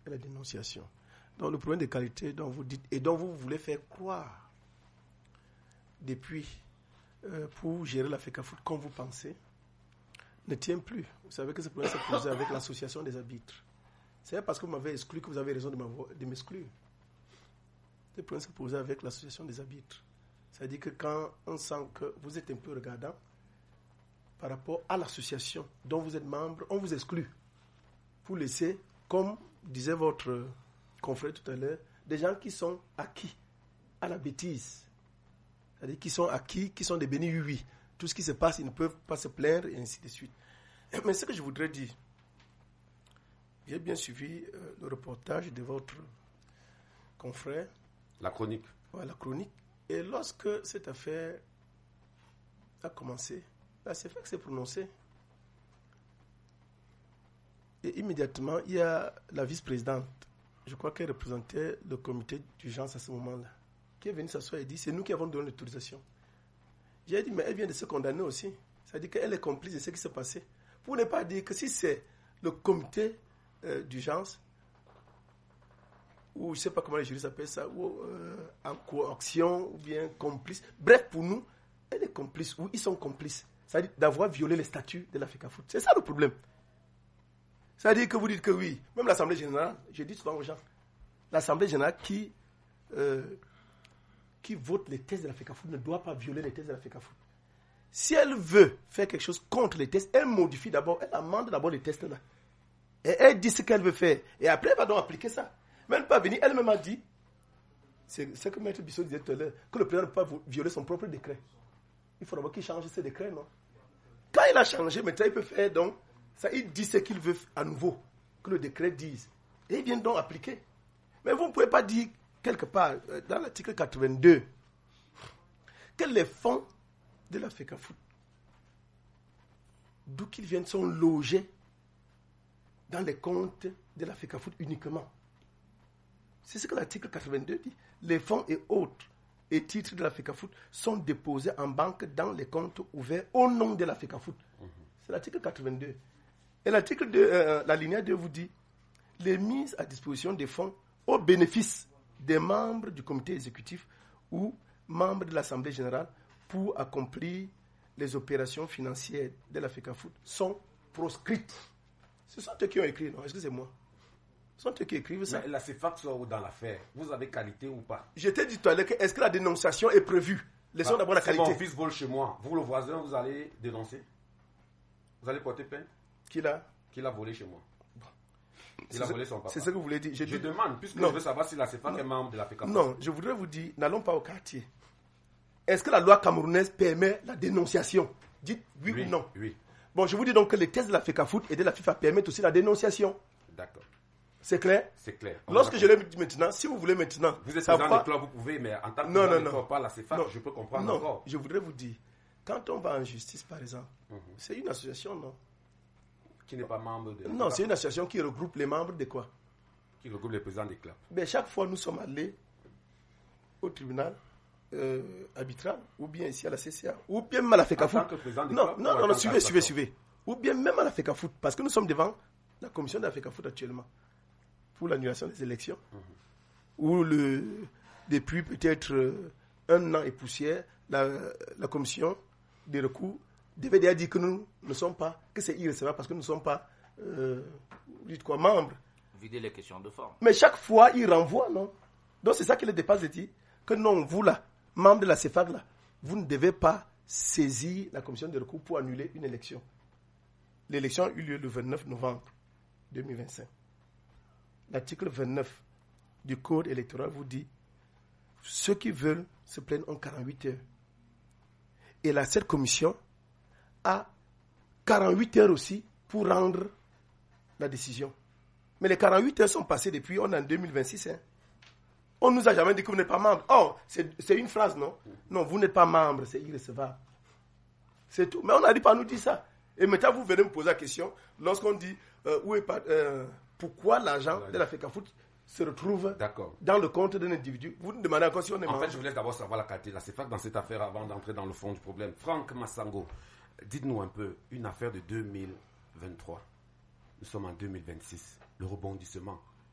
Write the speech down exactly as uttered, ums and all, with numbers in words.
et la dénonciation. Donc le problème de qualité dont vous dites et dont vous voulez faire croire depuis euh, pour gérer la FECAFOOT comme vous pensez ne tient plus. Vous savez que ce problème s'est posé avec l'association des arbitres. C'est parce que vous m'avez exclu que vous avez raison de, de m'exclure. Ce problème s'est posé avec l'association des arbitres. C'est-à-dire que quand on sent que vous êtes un peu regardant par rapport à l'association dont vous êtes membre, on vous exclut. Pour laisser, comme disait votre confrère tout à l'heure, des gens qui sont acquis à la bêtise. C'est-à-dire qui sont acquis, qui sont des bénis oui. Tout ce qui se passe, ils ne peuvent pas se plaindre et ainsi de suite. Mais ce que je voudrais dire, j'ai bien suivi euh, le reportage de votre confrère. La chronique. Ouais, la chronique. Et lorsque cette affaire a commencé, la C F A C s'est prononcée. Et immédiatement, il y a la vice-présidente, je crois qu'elle représentait le comité d'urgence à ce moment-là, qui est venue s'asseoir et dit, c'est nous qui avons donné l'autorisation. J'ai dit, mais elle vient de se condamner aussi. C'est-à-dire qu'elle est complice de ce qui s'est passé. Pour ne pas dire que si c'est le comité euh, d'urgence, ou je ne sais pas comment les juristes appellent ça, ou euh, en coaction, ou bien complice. Bref, pour nous, elle est complice, ou ils sont complices. C'est-à-dire d'avoir violé les statuts de la FECAFOOT. C'est ça le problème. C'est-à-dire que vous dites que oui, même l'Assemblée générale, je dis souvent aux gens, l'Assemblée générale qui, euh, qui vote les tests de la FECAFOOT ne doit pas violer les tests de la FECAFOOT. Si elle veut faire quelque chose contre les tests, elle modifie d'abord, elle amende d'abord les tests là. Et elle dit ce qu'elle veut faire. Et après, elle va donc appliquer ça. Même pas venir, elle-même a dit, c'est ce que Maître Bissot disait tout à l'heure, que le président ne peut pas violer son propre décret. Il faut d'abord qu'il change ses décrets, non? Quand il a changé, maintenant il peut faire donc, ça, il dit ce qu'il veut à nouveau, que le décret dise. Et il vient donc appliquer. Mais vous ne pouvez pas dire, quelque part, dans l'article quatre-vingt-deux, que les fonds de la FECAFOOT, d'où qu'ils viennent, sont logés dans les comptes de la FECAFOOT uniquement. C'est ce que l'article quatre-vingt-deux dit. Les fonds et autres et titres de la FECAFOOT sont déposés en banque dans les comptes ouverts au nom de la FECAFOOT. Mmh. C'est l'article quatre-vingt-deux. Et l'article deux, euh, la lignée deux vous dit les mises à disposition des fonds au bénéfice des membres du comité exécutif ou membres de l'Assemblée générale pour accomplir les opérations financières de la FECAFOOT sont proscrites. Ce sont eux qui ont écrit, non? Excusez-moi. Ce sont eux qui écrivent ça. Mais la C F A C sort dans l'affaire. Vous avez qualité ou pas? Je t'ai dit tout à l'heure que est-ce que la dénonciation est prévue? Laissons bah, d'abord la qualité. Si mon fils vole chez moi, vous le voisin, vous allez dénoncer? Vous allez porter plainte? Qui l'a? Qui l'a volé chez moi? Bon. Il a volé son papa. C'est ce que vous voulez dire. Je, je dis... demande, puisque non. je veux savoir si la C F A C est membre de la FECAFOOT. Non, je voudrais vous dire, n'allons pas au quartier. Est-ce que la loi camerounaise permet la dénonciation? Dites oui, oui ou non. Oui. Bon, je vous dis donc que les tests de la FECAFOOT et de la FIFA permettent aussi la dénonciation. D'accord. C'est clair? C'est clair. On Lorsque je l'ai dit maintenant, si vous voulez maintenant... Vous êtes président du club, vous pouvez, mais en tant que non, président non, du club, pas la C F A C, non. Je peux comprendre non, encore. Je voudrais vous dire, quand on va en justice, par exemple, mm-hmm. c'est une association, non? Qui n'est pas membre de... Non, c'est une association qui regroupe les membres de quoi? Qui regroupe les présidents des clubs. Mais chaque fois, nous sommes allés au tribunal euh, arbitral, ou bien ici à la C C A, ou bien même à la FECAFOOT. En tant que président des non, clubs, non, non, non, suivez, suivez, suivez. Ou bien même à la FECAFOOT, parce que nous sommes devant la commission de la FECAFOOT actuellement, pour l'annulation des élections, mm-hmm. où le, depuis peut-être euh, un an et poussière, la, la commission des recours devait déjà dire que nous ne sommes pas, que c'est irrecevable parce que nous ne sommes pas, euh, dites quoi, membres. Vider les questions de forme. Mais chaque fois, ils renvoient, non? Donc c'est ça qui les dépasse de dire que non, vous là, membres de la C F A C là, vous ne devez pas saisir la commission de recours pour annuler une élection. L'élection a eu lieu le vingt-neuf novembre deux mille vingt-cinq. L'article vingt-neuf du Code électoral vous dit ceux qui veulent se plaindre ont quarante-huit heures. Et là, cette commission a quarante-huit heures aussi pour rendre la décision. Mais les quarante-huit heures sont passées depuis, on est en deux mille vingt-six. Hein. On ne nous a jamais dit que vous n'êtes pas membre. Oh, c'est, c'est une phrase, non? Non, vous n'êtes pas membre, c'est irrecevable. C'est tout. Mais on n'a dit pas nous dire ça. Et maintenant, vous venez me poser la question, lorsqu'on dit, euh, où est pas, euh, pourquoi l'argent de la FECAFOOT se retrouve D'accord. dans le compte d'un individu. Vous nous demandez encore si on est membre. En fait, je voulais d'abord savoir la qualité de la C F A C dans cette affaire avant d'entrer dans le fond du problème. Franck Massango, dites-nous un peu, une affaire de deux mille vingt-trois. Nous sommes en deux mille vingt-six. Le rebondissement.